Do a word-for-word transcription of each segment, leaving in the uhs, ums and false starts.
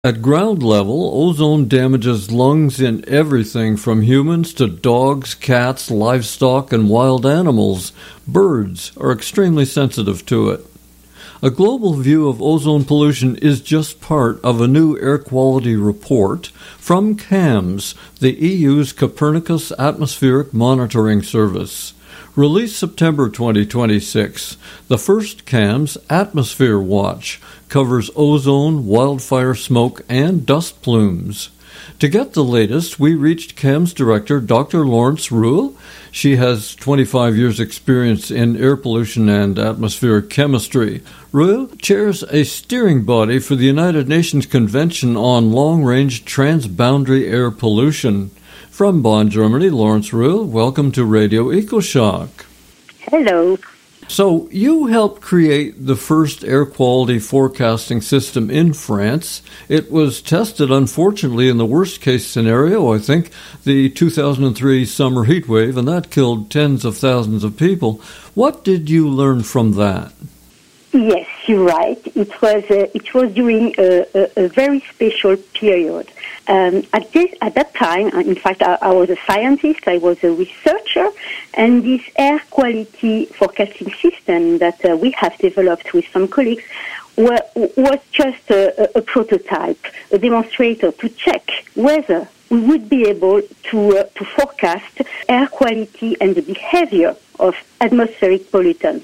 At ground level, ozone damages lungs in everything from humans to dogs, cats, livestock, and wild animals. Birds are extremely sensitive to it. A global view of ozone pollution is just part of a new air quality report from CAMS, the E U's Copernicus Atmospheric Monitoring Service. Released September twenty twenty-six, the first CAMS Atmosphere Watch covers ozone, wildfire smoke, and dust plumes. To get the latest, we reached CAMS director Doctor Laurence Ruehl. She has twenty-five years' experience in air pollution and atmospheric chemistry. Ruehl chairs a steering body for the United Nations Convention on Long-Range Transboundary Air Pollution. From Bonn, Germany, Laurence Ruehl, welcome to Radio EcoShock. Hello. So you helped create the first air quality forecasting system in France. It was tested, unfortunately, in the worst-case scenario, I think, the two thousand three summer heat wave, and that killed tens of thousands of people. What did you learn from that? Yes, you're right. It was uh, it was during a, a, a very special period. Um, at this at that time, in fact, I, I was a scientist. I was a researcher, and this air quality forecasting system that uh, we have developed with some colleagues were, was just a, a prototype, a demonstrator to check whether we would be able to uh, to forecast air quality and the behavior of atmospheric pollutants.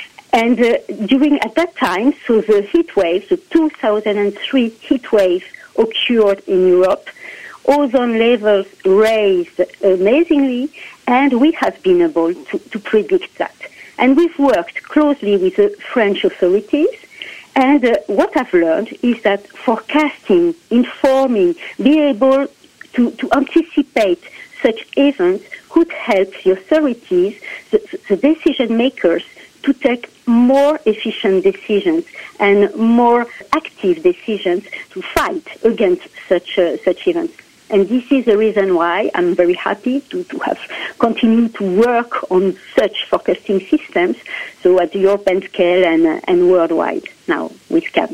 And uh, during, at that time, so the heat wave, the two thousand three heat wave occurred in Europe, ozone levels raised amazingly, and we have been able to, to predict that. And we've worked closely with the French authorities, and uh, what I've learned is that forecasting, informing, being able to, to anticipate such events could help the authorities, the, the decision makers, to take more efficient decisions and more active decisions to fight against such uh, such events. And this is the reason why I'm very happy to, to have continued to work on such forecasting systems, so at the European scale and, uh, and worldwide now with CAMS.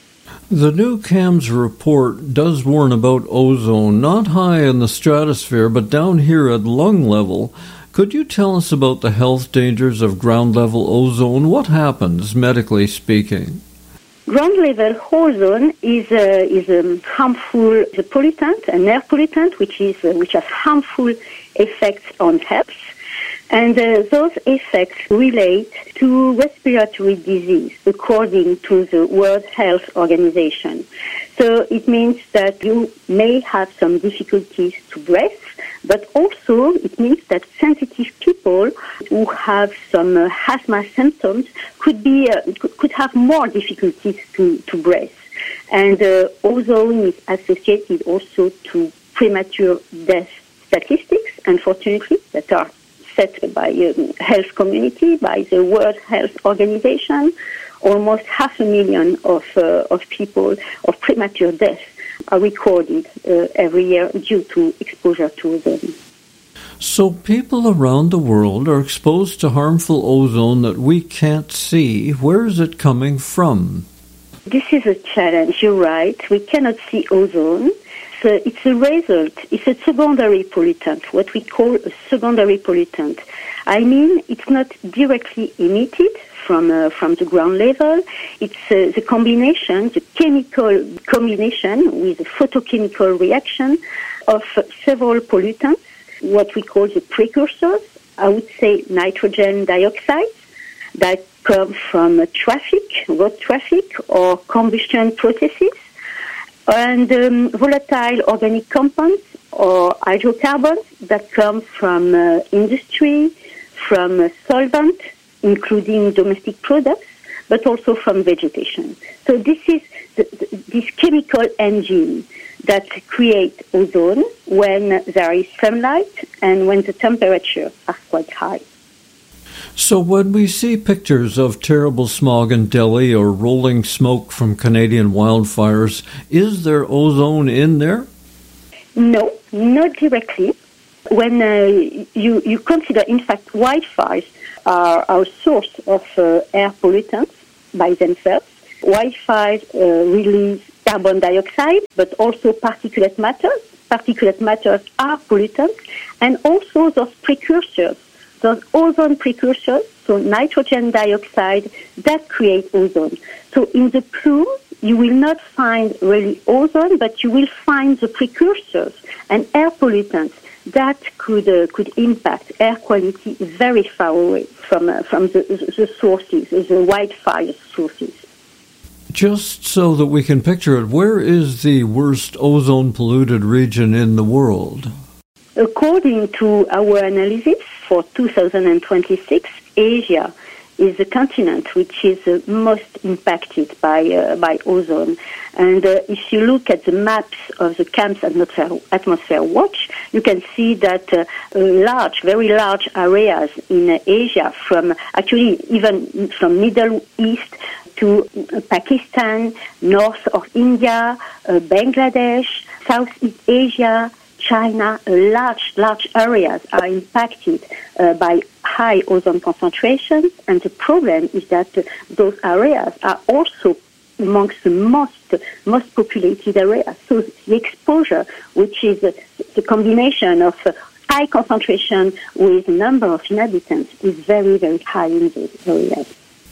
The new CAMS report does warn about ozone, not high in the stratosphere, but down here at lung level. Could you tell us about the health dangers of ground-level ozone? What happens, medically speaking? Ground-level ozone is a, is a harmful a pollutant, an air pollutant, which is uh, which has harmful effects on health, and uh, those effects relate to respiratory disease, according to the World Health Organization. So it means that you may have some difficulties to breathe, but also it means that sensitive people who have some uh, asthma symptoms could be uh, could have more difficulties to, to breathe. And uh, ozone is associated also to premature death statistics, unfortunately, that are set by um, health community, by the World Health Organization. Almost half a million of uh, of people of premature deaths are recorded uh, every year due to exposure to ozone. So people around the world are exposed to harmful ozone that we can't see. Where is it coming from? This is a challenge, you're right. We cannot see ozone. So it's a result, it's a secondary pollutant, what we call a secondary pollutant. I mean, it's not directly emitted from uh, from the ground level. It's uh, the combination, the chemical combination with a photochemical reaction of uh, several pollutants, what we call the precursors. I would say nitrogen dioxide that come from uh, traffic, road traffic, or combustion processes, and um, volatile organic compounds or hydrocarbons that come from uh, industry, from uh, solvent, including domestic products, but also from vegetation. So this is the, the, this chemical engine that creates ozone when there is sunlight and when the temperatures are quite high. So when we see pictures of terrible smog in Delhi or rolling smoke from Canadian wildfires, is there ozone in there? No, not directly. When uh, you, you consider, in fact, wildfires are our source of uh, air pollutants by themselves. Wildfires uh, release carbon dioxide, but also particulate matter. Particulate matters are pollutants, and also those precursors, those ozone precursors, so nitrogen dioxide, that create ozone. So in the plume, you will not find really ozone, but you will find the precursors and air pollutants that could uh, could impact air quality very far away from uh, from the, the sources, the wildfire sources. Just so that we can picture it, where is the worst ozone-polluted region in the world? According to our analysis for two thousand twenty-six, Asia is the continent which is uh, most impacted by uh, by ozone. And uh, if you look at the maps of the CAMS atmosphere, atmosphere watch, you can see that uh, large, very large areas in uh, Asia, from actually even from Middle East to uh, Pakistan, north of India, uh, Bangladesh, Southeast Asia, China, uh, large, large areas are impacted uh, by high ozone concentrations, and the problem is that uh, those areas are also amongst the most most populated areas. So the exposure, which is uh, the combination of uh, high concentration with number of inhabitants, is very, very high in those areas.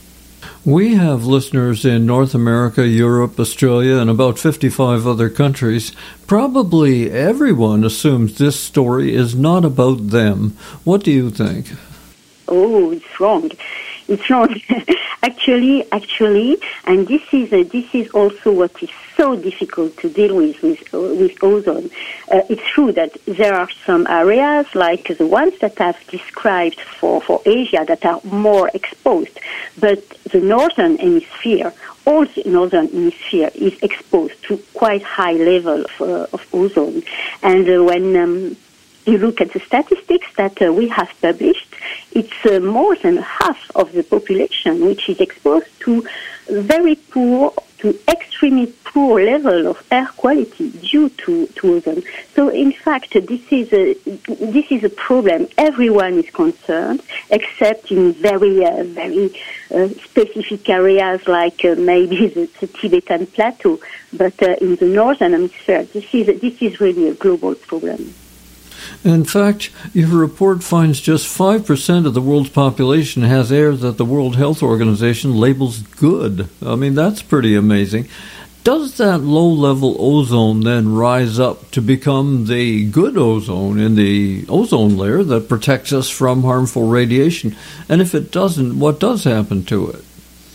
We have listeners in North America, Europe, Australia, and about fifty-five other countries. Probably everyone assumes this story is not about them. What do you think? Oh, it's wrong. It's wrong. actually, actually, and this is uh, this is also what is so difficult to deal with with, uh, with ozone. Uh, it's true that there are some areas, like the ones that I've described for, for Asia, that are more exposed. But the northern hemisphere, all the northern hemisphere, is exposed to quite high level of, uh, of ozone. And uh, when um, you look at the statistics that uh, we have published, it's uh, more than half of the population which is exposed to very poor, to extremely poor level of air quality due to, to ozone. So in fact, this is a, this is a problem. Everyone is concerned, except in very, uh, very uh, specific areas like uh, maybe the, the Tibetan Plateau. But uh, in the northern hemisphere, this is, this is really a global problem. In fact, your report finds just five percent of the world's population has air that the World Health Organization labels good. I mean, that's pretty amazing. Does that low-level ozone then rise up to become the good ozone in the ozone layer that protects us from harmful radiation? And if it doesn't, what does happen to it?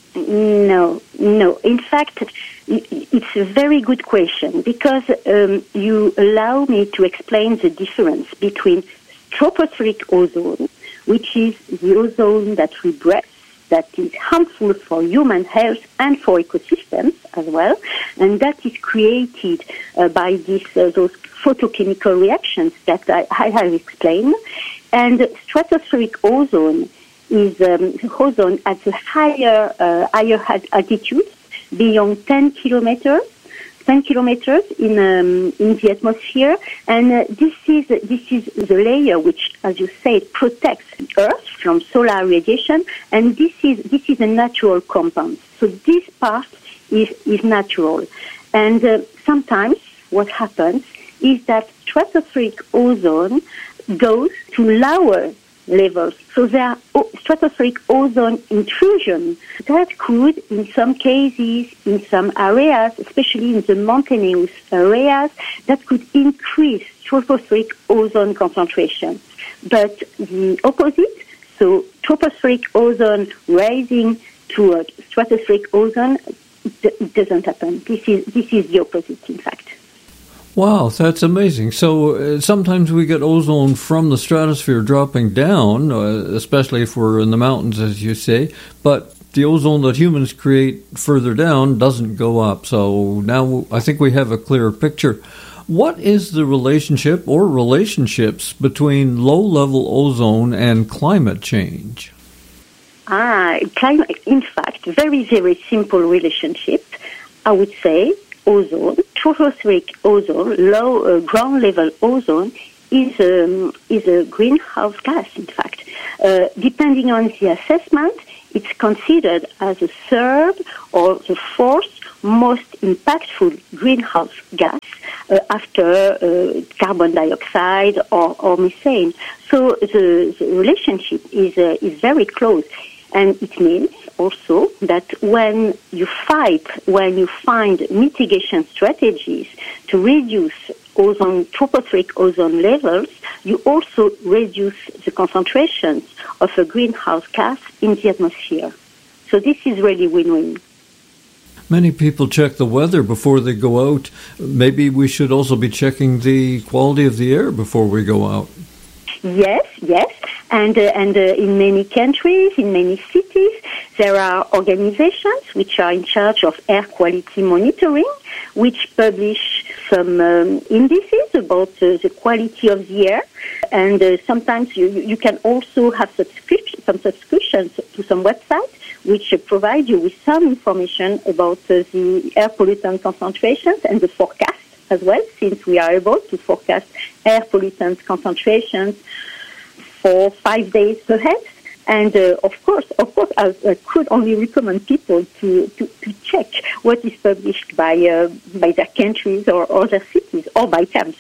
No, no. In fact, it's a very good question, because um, you allow me to explain the difference between tropospheric ozone, which is the ozone that we breathe, that is harmful for human health and for ecosystems as well, and that is created uh, by this, uh, those photochemical reactions that I, I have explained. And stratospheric ozone is um, ozone at the higher, uh, higher altitudes, beyond ten kilometers, ten kilometers in um, in the atmosphere, and uh, this is this is the layer which, as you said, protects Earth from solar radiation, and this is this is a natural compound. So this part is is natural, and uh, sometimes what happens is that stratospheric ozone goes to lower levels. So there are stratospheric ozone intrusion that could, in some cases, in some areas, especially in the mountainous areas, that could increase tropospheric ozone concentration. But the opposite, so tropospheric ozone rising to a stratospheric ozone, it doesn't happen. This is this is the opposite, in fact. Wow, that's amazing. So uh, sometimes we get ozone from the stratosphere dropping down, uh, especially if we're in the mountains, as you say, but the ozone that humans create further down doesn't go up. So now I think we have a clearer picture. What is the relationship or relationships between low-level ozone and climate change? Ah, climate, in fact, very, very simple relationship, I would say. Ozone, tropospheric ozone, low uh, ground level ozone, is um, is a greenhouse gas. In fact, uh, depending on the assessment, it's considered as a third or the fourth most impactful greenhouse gas uh, after uh, carbon dioxide or, or methane. So the, the relationship is uh, is very close, and it means also that when you fight, when you find mitigation strategies to reduce ozone, tropospheric ozone levels, you also reduce the concentrations of a greenhouse gas in the atmosphere. So this is really win-win. Many people check the weather before they go out. Maybe we should also be checking the quality of the air before we go out. Yes, yes. And, uh, and uh, in many countries, in many cities, there are organizations which are in charge of air quality monitoring, which publish some um, indices about uh, the quality of the air. And uh, sometimes you, you can also have subscription, some subscriptions to some websites which uh, provide you with some information about uh, the air pollutant concentrations and the forecast as well, since we are able to forecast air pollutant concentrations for five days ahead. And uh, of course, of course, I, I could only recommend people to, to, to check what is published by uh, by their countries or other cities or by towns.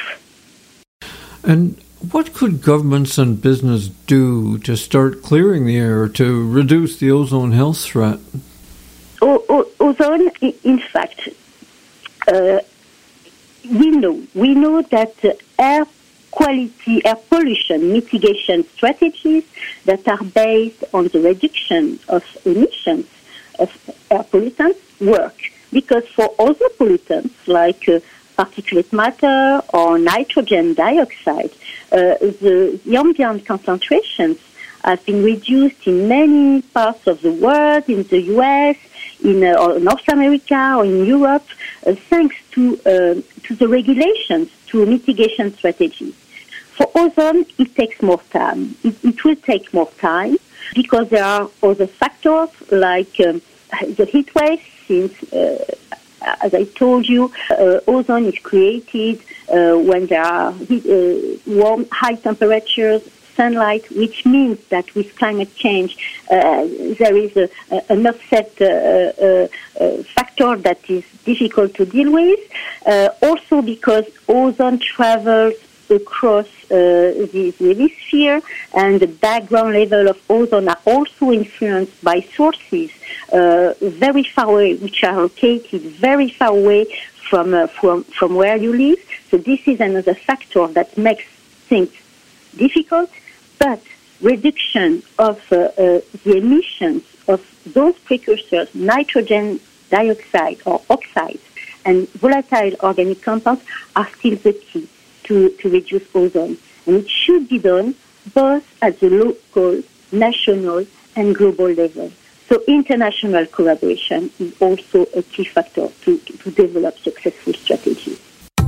And what could governments and business do to start clearing the air to reduce the ozone health threat? O- o- ozone, in fact, uh, we know we know that uh, air quality, air pollution mitigation strategies that are based on the reduction of emissions of air pollutants work. Because for other pollutants like uh, particulate matter or nitrogen dioxide, uh, the, the ambient concentrations have been reduced in many parts of the world, in the U S, in uh, North America or in Europe, uh, thanks to uh, to the regulations, to mitigation strategies. For ozone, it takes more time. It, it will take more time because there are other factors like um, the heat wave, since, uh, as I told you, uh, ozone is created uh, when there are heat, uh, warm, high temperatures, sunlight, which means that with climate change, uh, there is a, a, an offset uh, uh, uh, factor that is difficult to deal with. Uh, also because ozone travels across uh, the, the hemisphere, and the background level of ozone are also influenced by sources uh, very far away, which are located very far away from uh, from from where you live. So this is another factor that makes things difficult. But reduction of uh, uh, the emissions of those precursors, nitrogen dioxide or oxides, and volatile organic compounds are still the key to, to reduce ozone. And it should be done both at the local, national, and global level. So international collaboration is also a key factor to, to develop successful strategies.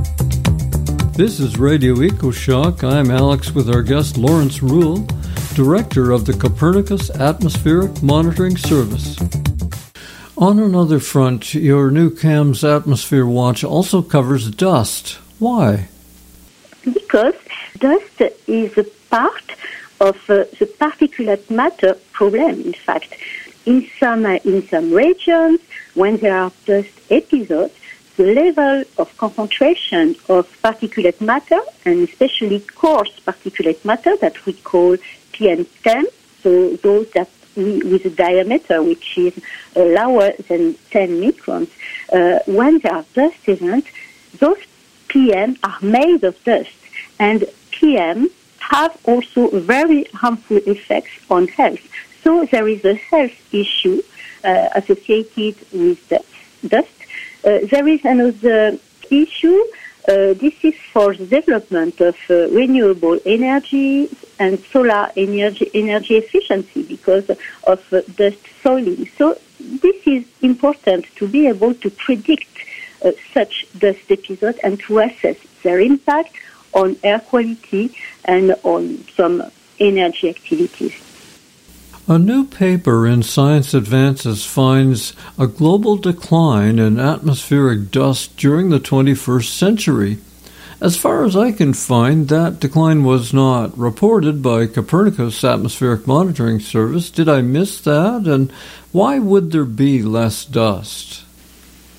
This is Radio EcoShock. I'm Alex with our guest Lawrence Rule, Director of the Copernicus Atmospheric Monitoring Service. On another front, your new CAMS Atmosphere Watch also covers dust. Why? Because dust is a part of uh, the particulate matter problem, in fact. In some, uh, in some regions, when there are dust episodes, the level of concentration of particulate matter, and especially coarse particulate matter that we call P M ten, so those that we, with a diameter which is uh, lower than ten microns, uh, when there are dust events, those P M are made of dust, and P M have also very harmful effects on health. So there is a health issue uh, associated with dust. dust. Uh, there is another issue. Uh, this is for the development of uh, renewable energy and solar energy energy efficiency because of uh, dust soiling. So this is important to be able to predict uh, such dust episodes and to assess their impact on air quality and on some energy activities. A new paper in Science Advances finds a global decline in atmospheric dust during the twenty-first century. As far as I can find, that decline was not reported by Copernicus Atmospheric Monitoring Service. Did I miss that? And why would there be less dust?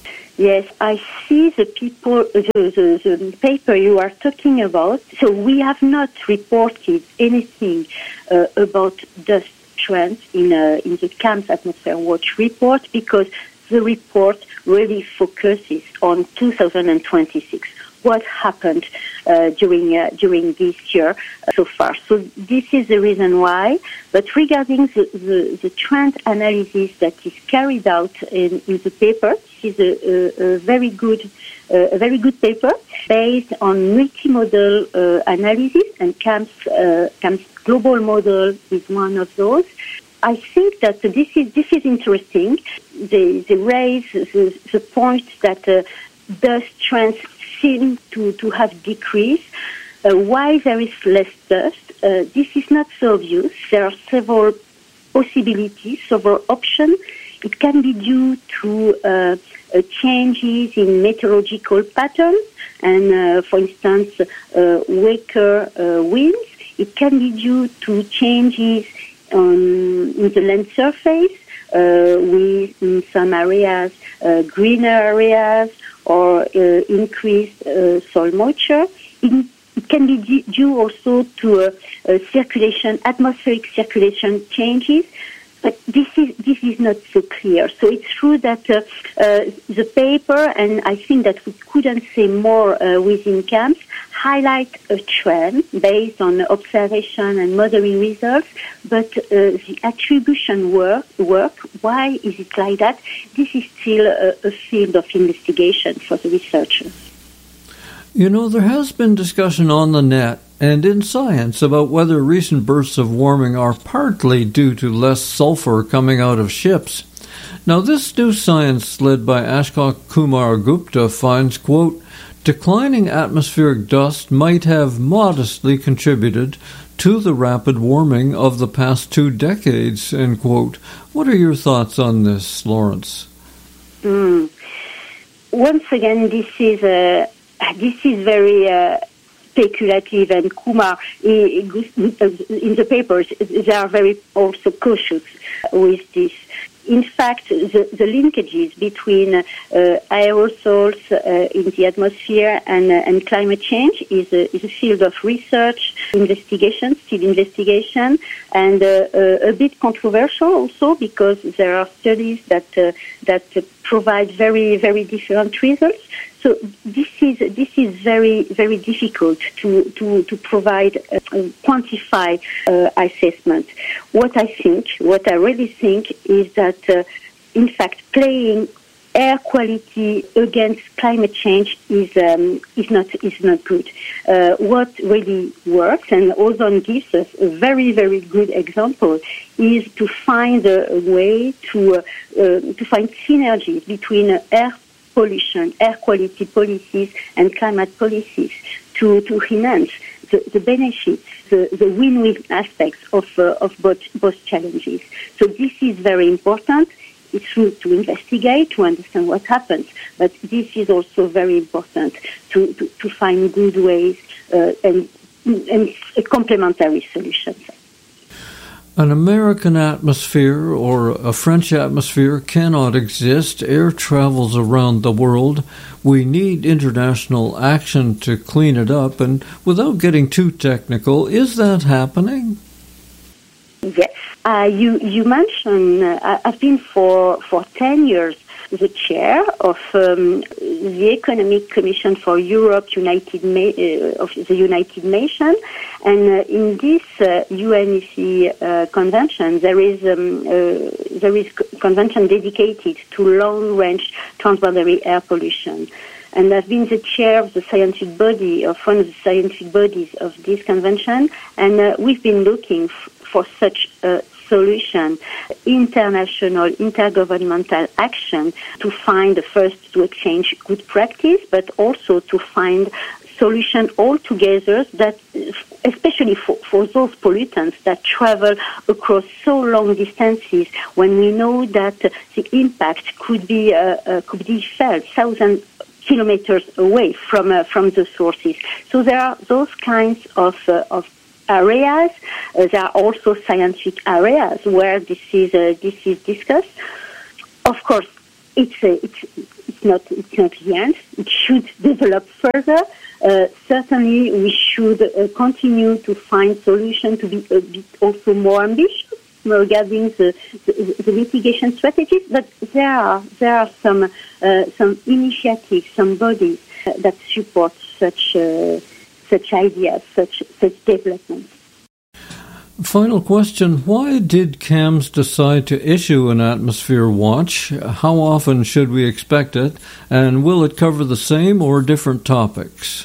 Yes, I see the people, the, the, the paper you are talking about. So we have not reported anything uh, about dust trends in uh, in the CAMS Atmosphere Watch report, because the report really focuses on two thousand twenty-six. What happened uh, during uh, during this year uh, so far. So this is the reason why. But regarding the, the, the trend analysis that is carried out in, in the paper, this is a, a, a very good uh, a very good paper based on multimodal uh, analysis, and CAMS uh, CAMS global model is one of those. I think that this is this is interesting. They they raise the, the point that uh, dust trends seem to, to have decreased. Uh, why there is less dust? Uh, this is not so obvious. There are several possibilities, several options. It can be due to uh, uh, changes in meteorological patterns, and uh, for instance, uh, weaker uh, winds. It can be due to changes on, in the land surface, uh, with in some areas uh, greener areas, or uh, increased uh, soil moisture. It, it can be due also to uh, uh, circulation, atmospheric circulation changes, but this is this is not so clear. So it's true that uh, uh, the paper, and I think that we couldn't say more uh, within CAMS, highlight a trend based on observation and modeling results, but uh, the attribution work, work, why is it like that? This is still a, a field of investigation for the researchers. You know, there has been discussion on the net and in science about whether recent bursts of warming are partly due to less sulfur coming out of ships. Now, this new science led by Ashok Kumar Gupta finds, quote, declining atmospheric dust might have modestly contributed to the rapid warming of the past two decades, end quote. What are your thoughts on this, Lawrence? Mm. Once again, this is uh, this is very uh, speculative, and Kumar, he, he, in the papers, they are very also cautious with this. In fact, the, the linkages between uh, aerosols uh, in the atmosphere and, uh, and climate change is a, is a field of research, investigation, still investigation, and uh, uh, a bit controversial also, because there are studies that uh, that uh, provide very very different results. So this is this is very very difficult to to to provide a, a quantify uh, assessment. What I think, what I really think, is that uh, in fact playing air quality against climate change is um, is not is not good. Uh, what really works, and ozone gives us a very very good example, is to find a, a way to uh, uh, to find synergies between uh, air pollution, air quality policies, and climate policies to, to enhance the, the benefits, the, the win-win aspects of uh, of both both challenges. So this is very important. It's true to investigate, to understand what happens, but this is also very important to, to, to find good ways uh, and, and complementary solutions. An American atmosphere or a French atmosphere cannot exist. Air travels around the world. We need international action to clean it up. And without getting too technical, is that happening? Yes. Uh, you you mentioned, uh, I've been for, for ten years the chair of um, the Economic Commission for Europe, United Ma- uh, of the United Nations, and uh, in this uh, U N E C uh, convention, there is um, uh, there is a convention dedicated to long-range transboundary air pollution. And I've been the chair of the scientific body, of one of the scientific bodies of this convention, and uh, we've been looking f- for such a solution, international, intergovernmental action to find, first, to exchange good practice, but also to find solution altogether that, especially for, for those pollutants that travel across so long distances, when we know that the impact could be uh, uh, could be felt thousands kilometers away from uh, from the sources. So there are those kinds of uh, of areas. Uh, there are also scientific areas where this is uh, this is discussed. Of course, it's uh, it's it's not it's not the end. It should develop further. Uh, certainly, we should uh, continue to find solutions to be a bit also more ambitious regarding the, the, the mitigation strategies. But there are there are some uh, some initiatives, some bodies uh, that support such uh, such ideas, such such developments. Final question. Why did C A M S decide to issue an atmosphere watch? How often should we expect it? And will it cover the same or different topics?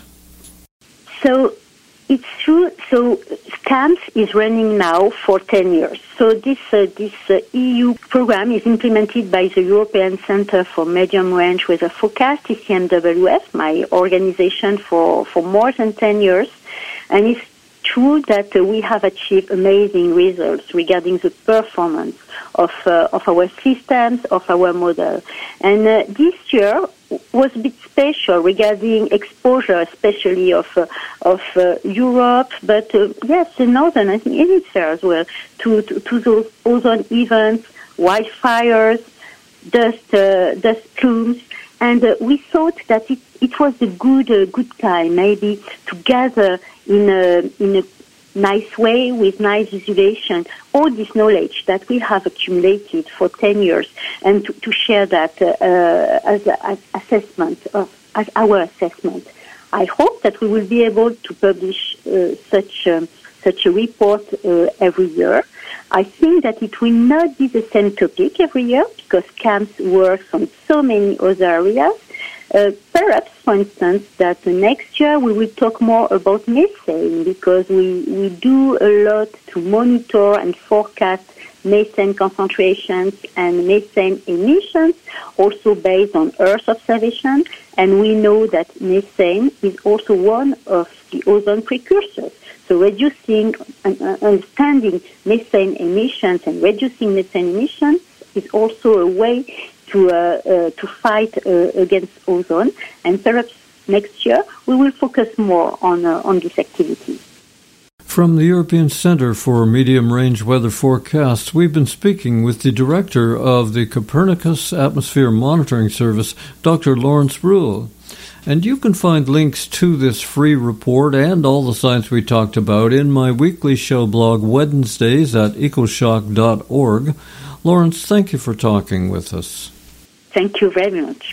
So it's true. So C A M S is running now for ten years. So this uh, this uh, E U program is implemented by the European Centre for Medium Range Weather Forecast, E C M W F, my organization, for, for more than ten years. And it's true that uh, we have achieved amazing results regarding the performance of uh, of our systems, of our model. And uh, this year was a bit special regarding exposure, especially of uh, of uh, Europe, but uh, yes, the northern I think hemisphere as well, to, to, to those ozone events, wildfires, dust uh, dust plumes. And uh, we thought that it, it was a good uh, good time maybe to gather in a in a nice way with nice visualization all this knowledge that we have accumulated for ten years, and to, to share that uh, uh, as an assessment of as our assessment. I hope that we will be able to publish uh, such um, such a report uh, every year. I think that it will not be the same topic every year because C A M S works on so many other areas. Uh, perhaps, for instance, that uh, next year we will talk more about methane because we, we do a lot to monitor and forecast methane concentrations and methane emissions, also based on Earth observation. And we know that methane is also one of the ozone precursors. So reducing and uh, understanding methane emissions and reducing methane emissions is also a way to uh, uh, to fight uh, against ozone. And perhaps next year we will focus more on uh, on this activity. From the European Centre for Medium Range Weather Forecasts, we've been speaking with the director of the Copernicus Atmosphere Monitoring Service, Doctor Laurence Ruhl. And you can find links to this free report and all the science we talked about in my weekly show blog Wednesdays at ecoshock dot org. Laurence, thank you for talking with us. Thank you very much.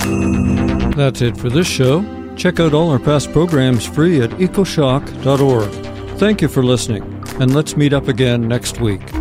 That's it for this show. Check out all our past programs free at ecoshock dot org. Thank you for listening, and let's meet up again next week.